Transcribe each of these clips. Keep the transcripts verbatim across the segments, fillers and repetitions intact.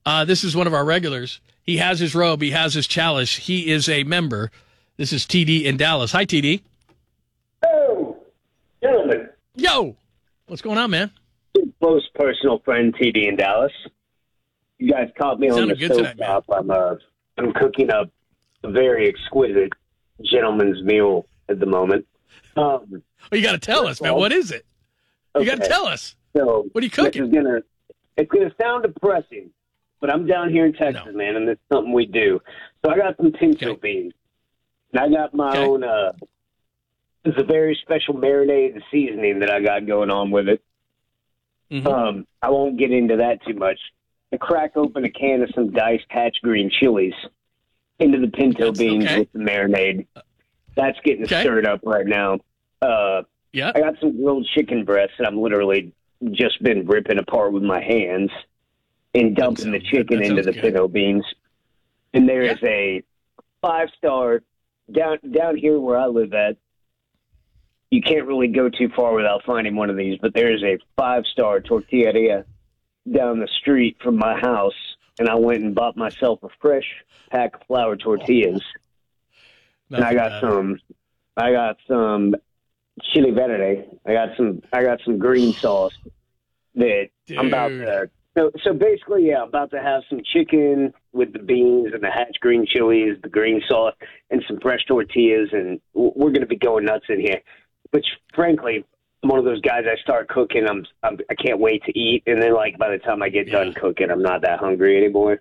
Uh, this is one of our regulars. He has his robe. He has his chalice. He is a member. This is T D in Dallas. Hi, T D. Oh, gentlemen. Yo. What's going on, man? Close personal friend, T D in Dallas. You guys caught me on the stovetop. I'm, uh, I'm cooking up a very exquisite gentleman's meal at the moment. Um, well, you got to tell us, man. What is it? You okay. got to tell us. So, what are you cooking? This is gonna, it's going to sound depressing, but I'm down here in Texas, no. man, and it's something we do. So I got some pinto okay. beans. And I got my okay. own, uh, it's a very special marinade and seasoning that I got going on with it. Mm-hmm. Um, I won't get into that too much. I crack open a can of some diced hatch green chilies into the pinto That's beans okay. with the marinade. That's getting okay. stirred up right now. Uh, yeah. I got some grilled chicken breasts that I'm literally just been ripping apart with my hands and dumping the chicken into the good. pinto beans. And there yeah. is a five-star, down down here where I live at, you can't really go too far without finding one of these, but there is a five-star tortilleria down the street from my house, and I went and bought myself a fresh pack of flour tortillas. Oh. And I got better. some, I got some chili verde. I got some, I got some green sauce that Dude. I'm about to. So, so basically, yeah, I'm about to have some chicken with the beans and the hatch green chilies, the green sauce, and some fresh tortillas, and we're going to be going nuts in here. Which, frankly, I'm one of those guys. I start cooking, I'm, I'm I can't wait to eat, and then like by the time I get yeah. done cooking, I'm not that hungry anymore.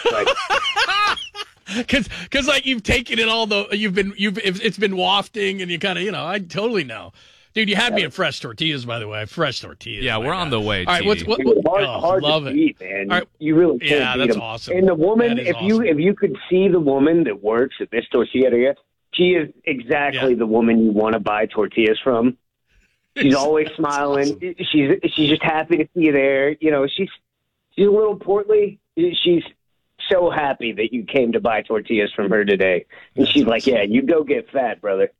Because, because like you've taken it all the you've been you've it's been wafting, and you kind of you know I totally know, dude. You had me at fresh tortillas, by the way. Fresh tortillas. Yeah, we're God. on the way. All right, what's what? what hard, oh, hard love to it. Eat, man. All right. You really can't yeah, beat that's them. awesome. And the woman, if awesome. you if you could see the woman that works at this tortilleria, she is exactly yeah. the woman you want to buy tortillas from. She's always smiling. Awesome. She's she's just happy to see you there. You know, she's she's a little portly. She's so happy that you came to buy tortillas from her today. And That's she's awesome. like, yeah, you go get fat, brother.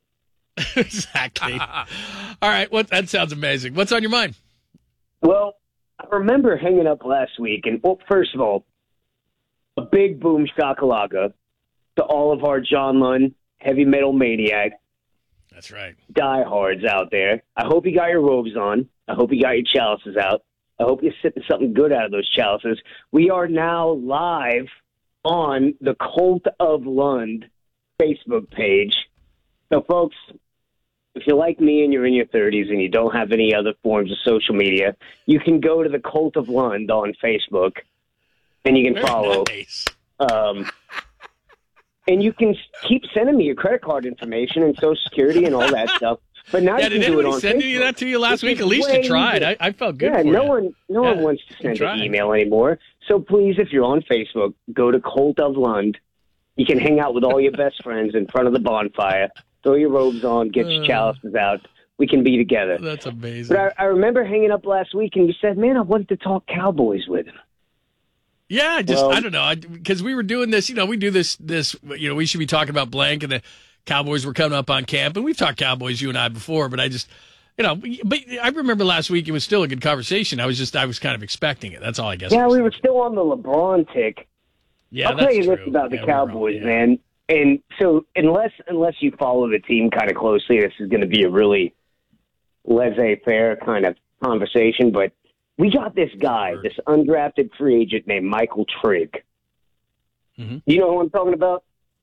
Exactly. All right. What that sounds amazing. What's on your mind? Well, I remember hanging up last week, and well, first of all, a big boom shakalaka to all of our John Lund heavy metal maniac. That's right. Diehards out there. I hope you got your robes on. I hope you got your chalices out. I hope you're sipping something good out of those chalices. We are now live on the Cult of Lund Facebook page. So, folks, if you're like me and you're in your thirties and you don't have any other forms of social media, you can go to the Cult of Lund on Facebook, and you can Very follow. Nice. Um, and you can keep sending me your credit card information and Social Security and all that stuff. But now yeah, you can did do it on send Facebook. you that to you last week? At least you tried. I, I felt good yeah, for no you. one, no yeah, one wants to send an email anymore. So please, if you're on Facebook, go to Cult of Lund. You can hang out with all your best friends in front of the bonfire. Throw your robes on, get your chalices out. We can be together. That's amazing. But I, I remember hanging up last week, and you said, man, I wanted to talk Cowboys with him. Yeah, just, well, I don't know, because we were doing this, you know, we do this, this, you know, we should be talking about blank, and the Cowboys were coming up on camp, and we've talked Cowboys, you and I, before, but I just, you know, but I remember last week it was still a good conversation. I was just, I was kind of expecting it. That's all I guess. Yeah, we were still on the LeBron tick. Yeah, I'll that's tell you true. this about the yeah, Cowboys, yeah. man. And so unless unless you follow the team kind of closely, this is going to be a really laissez-faire kind of conversation. But we got this guy, this undrafted free agent named Michael Trigg. Mm-hmm. You know who I'm talking about?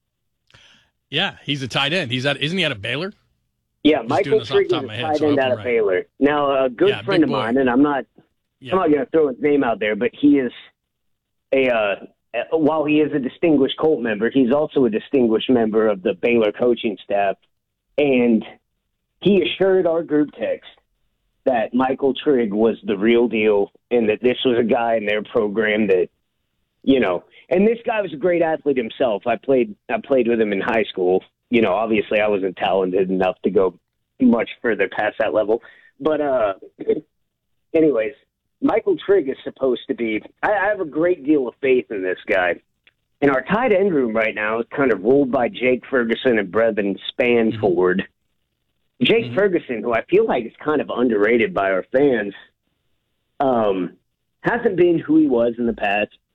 Yeah, he's a tight end. He's at, isn't he out of Baylor? Yeah, Just Michael Trigg is a tight end so out of right. Baylor. Now, a good yeah, friend of boy. mine, and I'm not, yeah. I'm not going to throw his name out there, but he is a. Uh, While he is a distinguished Colt member, he's also a distinguished member of the Baylor coaching staff. And he assured our group text that Michael Trigg was the real deal and that this was a guy in their program that, you know, and this guy was a great athlete himself. I played I played with him in high school. You know, obviously I wasn't talented enough to go much further past that level. But uh, anyways, Michael Trigg is supposed to be – I have a great deal of faith in this guy. And our tight end room right now is kind of ruled by Jake Ferguson and Brevin Spanford. Mm-hmm. Jake mm-hmm. Ferguson, who I feel like is kind of underrated by our fans, um, hasn't been who he was in the past.